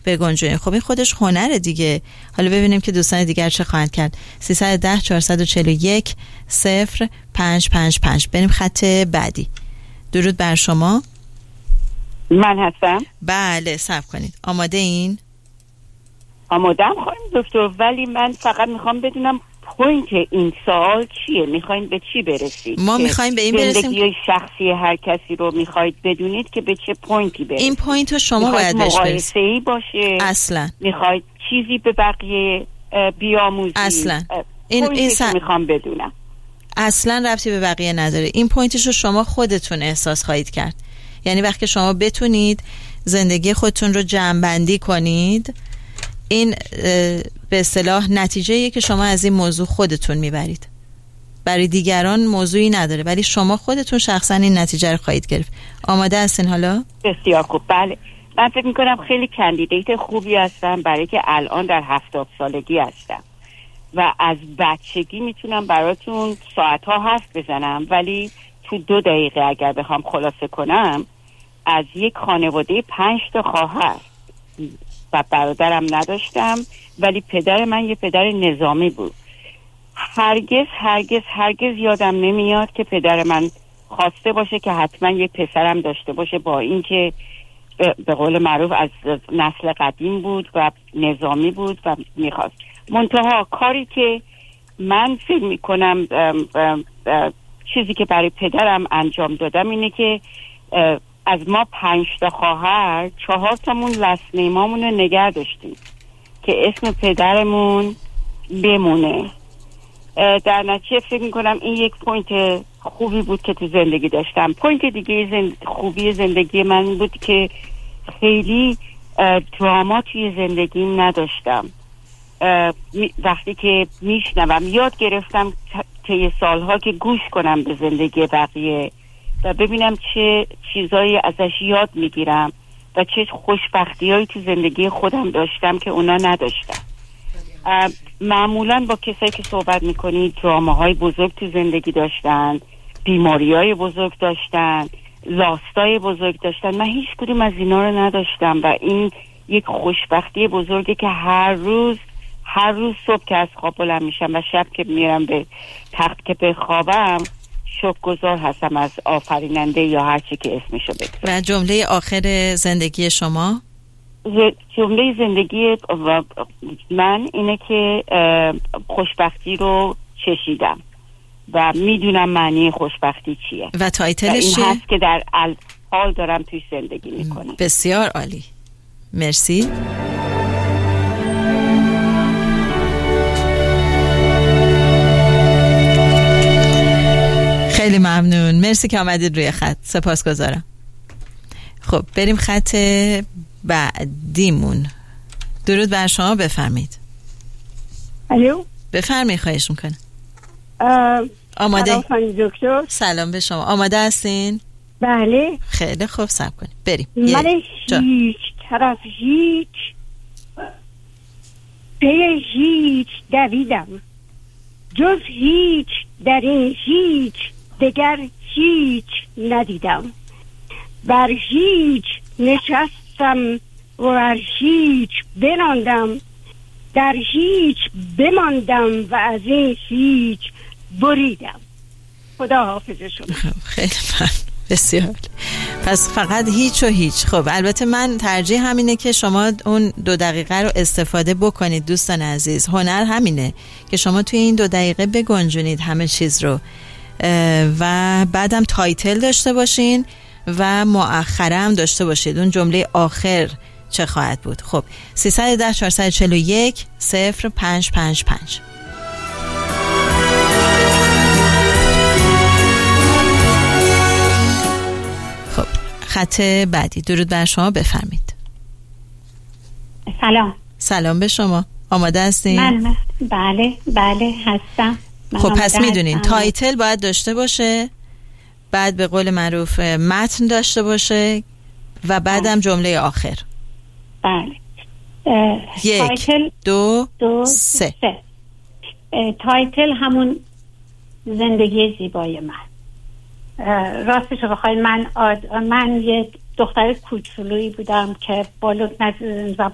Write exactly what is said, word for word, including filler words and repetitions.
بگنجونید. خب این خودش هنره دیگه. حالا ببینیم که دوستان دیگر چه خواهند کرد. سیصد و ده چهارصد و چهل و یک صفر پنج پنج پنج. بریم خط بعدی. درود بر شما. من هستم. بله صبر کنید. آماده این؟ آمادم خانم دکتر، ولی من فقط میخوام بدونم پوینت این سوال چیه؟ میخواین به چی برسید؟ ما میخوایم به این برسیم زندگی شخصی هر کسی رو میخواید بدونید که به چه پوینتی برسید. این پوینت رو شما باید بهش برسید. مقایسه‌ای باشه اصلا میخواید چیزی به بقیه بیاموزید؟ اصلا این این س... میخوام بدونم اصلا ربطی به بقیه نداره. این پوینتش رو شما خودتون احساس خواهید کرد. یعنی وقتی شما بتونید زندگی خودتون رو جمع‌بندی کنید، این به اصطلاح نتیجه‌ایه که شما از این موضوع خودتون میبرید. برای دیگران موضوعی نداره، ولی شما خودتون شخصا این نتیجه رو خواهید گرفت. آماده هستین حالا؟ بسیار خوب. بله، من فکر میکنم خیلی کندیدیت خوبی هستم، برای که الان در هفتاد سالگی هستم و از بچگی میتونم براتون ساعتها حرف بزنم، ولی تو دو دقیقه اگر بخوام خلاصه کنم، از یک خانواده پنج تا خواهر و برادرم نداشتم، ولی پدر من یه پدر نظامی بود. هرگز هرگز هرگز یادم نمیاد که پدر من خواسته باشه که حتما یه پسرم داشته باشه، با اینکه به قول معروف از نسل قدیم بود و نظامی بود و میخواست. منتها کاری که من فکر میکنم چیزی که برای پدرم انجام دادم اینه که از ما پنج تا خواهر چهار تامون لسنیمامون رو نگه داشتیم که اسم پدرمون بمونه. در نتیجه فکر میکنم این یک پوینت خوبی بود که تو زندگی داشتم. پوینت دیگه زند... خوبی زندگی من بود که خیلی دراما توی زندگیم نداشتم. وقتی که میشنوم یاد گرفتم طی سالها که گوش کنم به زندگی بقیه و ببینم چه چیزایی ازش یاد میگیرم و چه خوشبختیایی تو زندگی خودم داشتم که اونا نداشتم. معمولا با کسایی که صحبت میکنید دراماهای بزرگ تو زندگی داشتن، بیماریهای بزرگ داشتن، لاستای بزرگ داشتن. من هیچ کدوم از اینا رو نداشتم و این یک خوشبختی بزرگه که هر روز هر روز صبح که از خواب بلند میشم و شب که میرم به تخت که بخوابم شکرگزار هستم از آفریننده یا هر چی که اسمشو بگذارم. و جمله آخر زندگی شما؟ جمله زندگی من اینه که خوشبختی رو چشیدم و میدونم معنی خوشبختی چیه و تایتلش این هست که در حال دارم توی زندگی میکنم. بسیار عالی، مرسی. خیلی ممنون، مرسی که آمدید روی خط، سپاسگزارم. خب بریم خط بعدیمون. درود بر شما، بفرمایید. الو، بفرمایید، خواهش میکنم. آماده؟ سلام خانم دکتر. سلام به شما، آماده هستین؟ بله. خیلی خوب، صبر کنید بریم. من هیچ طرف هیچ به هیچ دویدم، جز هیچ در این هیچ دگر هیچ ندیدم. بر هیچ نشستم و بر هیچ بماندم، در هیچ بماندم و از این هیچ بریدم. خدا حافظ شما. خیلی من بسیار. پس فقط هیچ و هیچ. خب البته من ترجیح همینه که شما اون دو دقیقه رو استفاده بکنید دوستان عزیز. هنر همینه که شما توی این دو دقیقه بگنجونید همه چیز رو و بعدم تایتل داشته باشین و مؤخره هم داشته باشید. اون جمله آخر چه خواهد بود؟ خب سیصد و ده چهارصد و چهل و یک صفر پنج پنج پنج. خب خط بعدی. درود بر شما، بفرمید. سلام. سلام به شما، آماده هستین؟ من بله بله هستم. خب پس میدونین تایتل باید داشته باشه، بعد به قول معروف متن داشته باشه و بعدم جمله آخر. بله. یک تایتل دو, دو سه. سه. تایتل همون زندگی زیبای من. راستش رو بخواید من آد... من یه دختر کوچولویی بودم که بالو